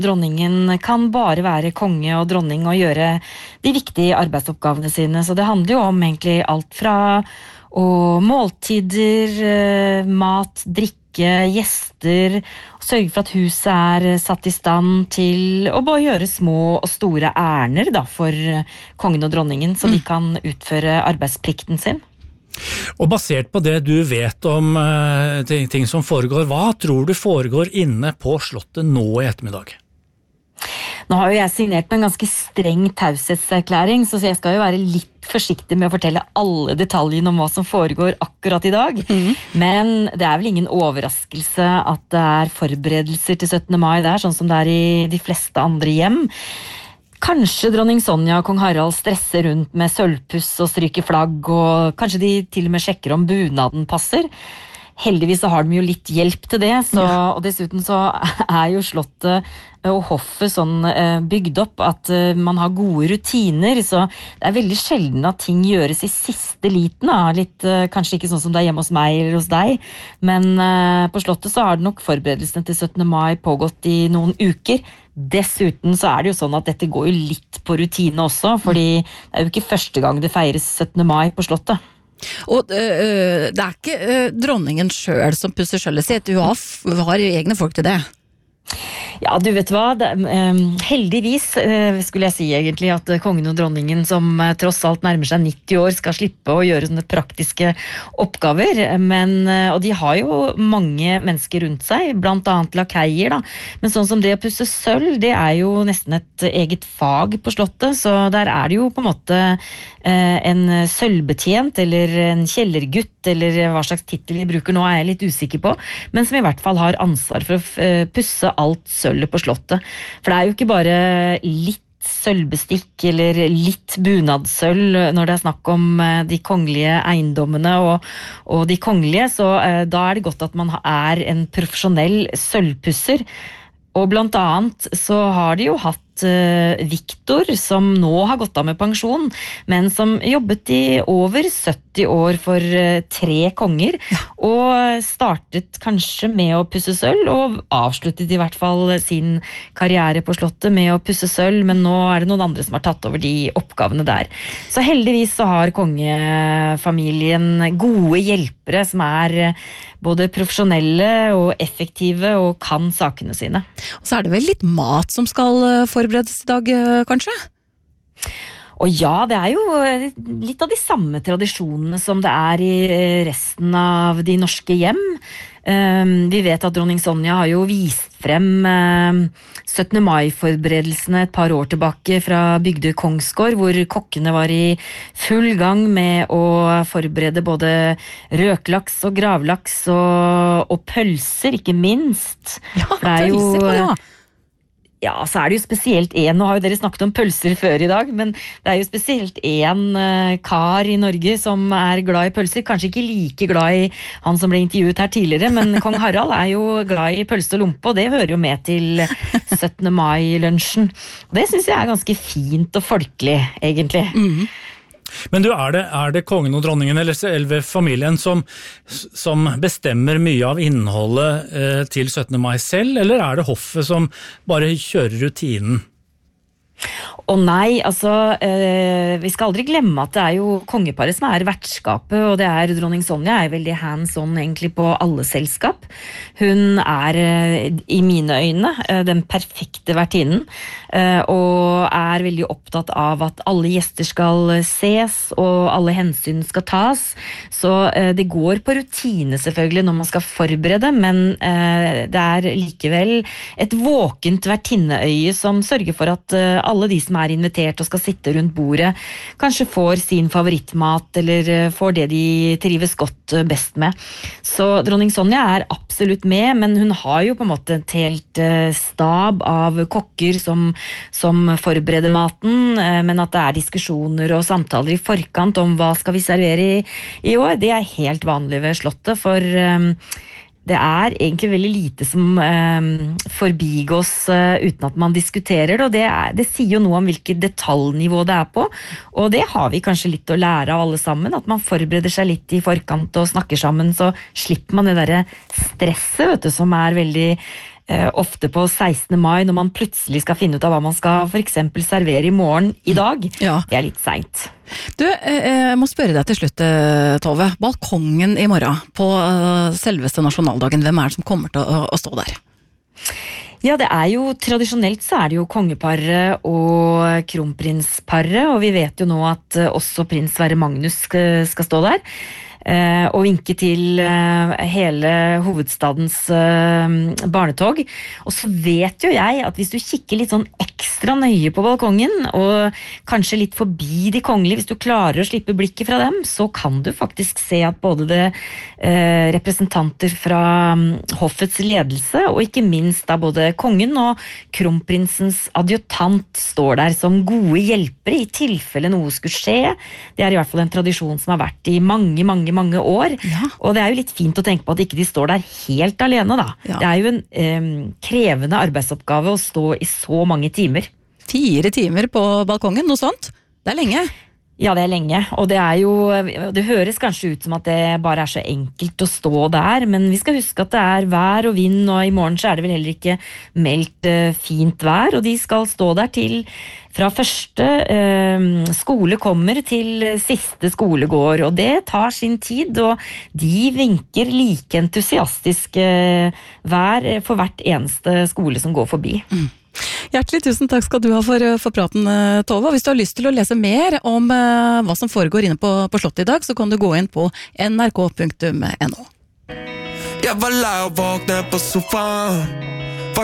Dronningen kan bare være konge og dronning og gjøre de viktige arbeidsoppgavene sine, så det handler jo om egentlig alt fra måltider, mat, drikke, gjester, sørge for at huset satt i stand til å bare gjøre små og store ærender da, for kongen og dronningen, så de kan utføre arbeidsplikten sin. Og basert på det du vet om ting som foregår, hva tror du foregår inne på slottet nå i ettermiddag? Nå har jo jeg signert en ganske streng taushetserklæring, så jeg skal jo være litt forsiktig med å fortelle alle detaljene om hva som foregår akkurat i dag. Men det vel ingen overraskelse at det forberedelser til 17. mai der, sånn som det i de fleste andre hjem. Kanskje dronning Sonja og kong Harald stresser rundt med sølvpuss og stryker flagg, og kanskje de til og med sjekker om bunaden passer. Heldigvis så har de jo litt hjelp til det, og dessuten så jo slottet og hoffet sånn bygd opp at man har gode rutiner, så det veldig sjelden at ting gjøres i siste liten, litt, kanskje ikke sånn som det hjemme hos meg eller hos deg, men på slottet så har det nok forberedelsene til 17. mai pågått i noen uker. Dessuten så det jo sånn at dette går jo litt på rutine også, fordi det jo ikke første gang det feires 17. mai på slottet. Og det ikke dronningen selv som pusser skjøllet sitt, hun har egne folk til det. Ja, du vet hva, heldigvis skulle jeg si egentlig at kongen og dronningen som tross alt nærmer seg 90 år skal slippe å gjøre sånne praktiske oppgaver, og de har jo mange mennesker rundt seg, blant annet lakeier da, men sånn som det å pusse sølv, det jo nesten et eget fag på slottet, så der det jo på en måte en sølvbetjent eller en kjellergutt, eller hva slags titel de bruker nå jeg litt usikker på, men som i hvert fall har ansvar for å pusse alt sølvet på slottet. For det jo ikke bare litt sølvbestikk eller litt bunadsølv når det snakk om de kongelige eiendommene og de kongelige, så da det godt at man en profesjonell sølvpusser. Og blant annet så har de jo hatt Victor, som nå har gått av med pensjon, men som jobbet i over 70 år for 3 konger, og startet kanskje med å pusse sølv, og avsluttet i hvert fall sin karriere på slottet med å pusse sølv, men nå det noen andre som har tatt over de oppgavene der. Så heldigvis så har kongefamilien gode hjelpere som både profesjonelle og effektive og kan sakene sine. Og så det vel litt mat som skal forberedes i dag, kanskje? Og ja, det jo litt av de samme tradisjonene som det i resten av de norske hjem. Vi vet at dronning Sonja har jo vist frem 17. mai-forberedelsene et par år tilbake fra Bygdøy Kongsgård, hvor kokkene var i full gang med å forberede både røklaks og gravlaks og pølser, ikke minst. Ja, pølser på det. Ja, så det jo spesielt nå har jo dere snakket om pølser før i dag, men det jo spesielt kar i Norge som glad i pølser, kanskje ikke like glad i han som ble intervjuet her tidligere, men kong Harald jo glad i pølse og lompe, og det hører jo med til 17. mai-lunsjen. Det synes jeg ganske fint og folkelig, egentlig. Men du, det kongen og dronningen eller selve familien som bestemmer mye av innholdet til 17. mai selv, eller det hoffet som bare kjører rutinen? Å nei, altså, vi skal aldri glemme at det jo kongeparet som vertskapet, og det dronning Sonja veldig hands-on egentlig på alle selskap. Hun i mine øyne den perfekte vertinnen, og veldig opptatt av at alle gjester skal ses, og alle hensyn skal tas. Så det går på rutine selvfølgelig når man skal forberede, men det likevel et våkent vertinneøye som sørger for at alle de som invitert og skal sitte rundt bordet, kanskje får sin favorittmat, eller får det de trives godt best med. Så dronning Sonja absolutt med, men hun har jo på en måte et helt stab av kokker som forbereder maten, men at det diskusjoner og samtaler i forkant om hva skal vi servere i år, det helt vanlig ved slottet, for det egentlig veldig lite som forbigås uten at man diskuterer det, og det sier jo noe om hvilket detaljnivå det på, og det har vi kanskje litt å lære av alle sammen, at man forbereder seg litt i forkant og snakker sammen, så slipper man det der stresset, vet du, som veldig ofte på 16. mai, når man plutselig skal finne ut av hva man skal for eksempel servere i morgen i dag. Ja. Det litt sent. Du, jeg må spørre deg til slutt, Tove. Balkongen i morgen, på selveste nasjonaldagen, hvem det som kommer til å stå der? Ja, det jo tradisjonelt så det jo kongeparet og kronprinsparet, og vi vet jo nå at også prins Sverre Magnus skal stå der. Og vinke til hele hovedstadens barnetog. Og så vet jo jeg at hvis du kikker litt sånn ekstra nøye på balkongen, og kanskje litt forbi de kongelige, hvis du klarer å slippe blikket fra dem, så kan du faktisk se at både det representanter fra hoffets ledelse, og ikke minst da både kongen og kronprinsens adjutant står der som gode hjelpere i tilfelle noe skulle skje. Det i hvert fall en tradisjon som har vært i mange år, ja. Og det jo litt fint å tenke på at ikke de står der helt alene da. Ja. Det jo en krevende arbeidsoppgave å stå i så mange timer. 4 timer på balkongen, noe sånt? Det lenge. Ja, det lenge, og det høres kanskje ut som at det bare så enkelt å stå der, men vi skal huske at det vær og vind, og i morgen så det vel heller ikke meldt fint vær, og de skal stå der til fra første skole kommer til siste skolegård, og det tar sin tid, og de vinker like entusiastisk for hvert eneste skole som går forbi. Hjertelig tusen takk skal du ha for praten, Tove. Hvis du har lyst til å lese mer om hva som foregår inne på Slottet i dag, så kan du gå inn på nrk.no. Jeg var lei å våkne på sofaen,